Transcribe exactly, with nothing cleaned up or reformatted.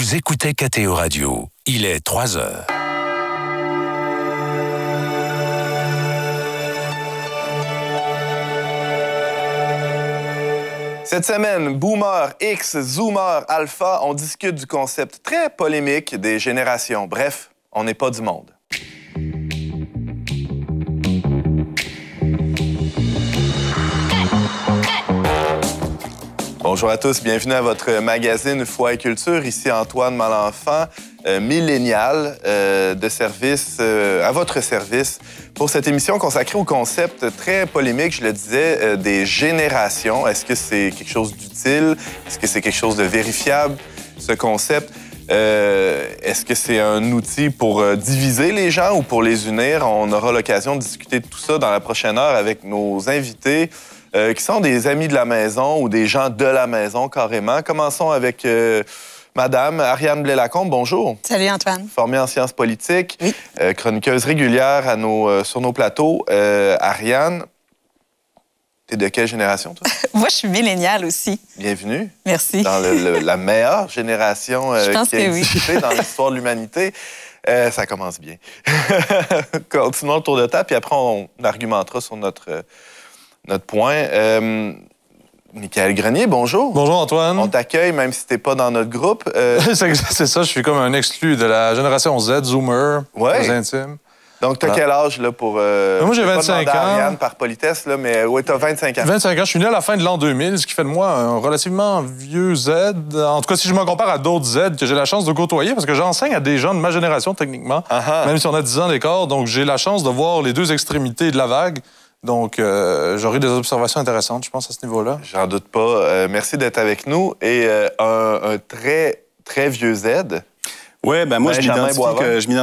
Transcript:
Vous écoutez K T O Radio. Il est trois heures. Cette semaine, Boomer, X, Zoomer, Alpha, on discute du concept très polémique des générations. Bref, on n'est pas du monde. Bonjour à tous, bienvenue à votre magazine Foi et Culture. Ici Antoine Malenfant, euh, millénial euh, de service, euh, à votre service, pour cette émission consacrée au concept très polémique, je le disais, euh, des générations. Est-ce que c'est quelque chose d'utile? Est-ce que c'est quelque chose de vérifiable, ce concept? Euh, est-ce que c'est un outil pour euh, diviser les gens ou pour les unir? On aura l'occasion de discuter de tout ça dans la prochaine heure avec nos invités. Euh, qui sont des amis de la maison ou des gens de la maison, carrément. Commençons avec euh, Madame Ariane Blais-Lacombe. Bonjour. Salut, Antoine. Formée en sciences politiques, oui. euh, chroniqueuse régulière à nos, euh, sur nos plateaux. Euh, Ariane, t'es de quelle génération, toi? Moi, je suis milléniale aussi. Bienvenue. Merci. Dans le, le, la meilleure génération euh, je pense qui a que existé oui. dans l'histoire de l'humanité. Euh, ça commence bien. Continuons le tour de table, puis après, on argumentera sur notre... Euh, Notre point. Euh, Michaël Grenier, bonjour. Bonjour, Antoine. On t'accueille, même si t'es pas dans notre groupe. Euh... c'est ça, je suis comme un exclu de la génération Z, Zoomer, ouais. aux intimes. Donc, t'as voilà. Quel âge, là, pour... Euh... Moi, j'ai vingt-cinq ans. À Ariane par politesse, là, mais oui, t'as vingt-cinq ans. vingt-cinq ans. Je suis né à la fin de l'an deux mille, ce qui fait de moi un relativement vieux Z. En tout cas, si je me compare à d'autres Z que j'ai la chance de côtoyer, parce que j'enseigne à des gens de ma génération, techniquement, uh-huh. même si on a dix ans d'écart. Donc, j'ai la chance de voir les deux extrémités de la vague. Donc, euh, j'aurai des observations intéressantes, je pense, à ce niveau-là. J'en doute pas. Euh, merci d'être avec nous. Et euh, un, un très, très vieux Z. Oui, ben moi, je m'identifie, que, je m'identifie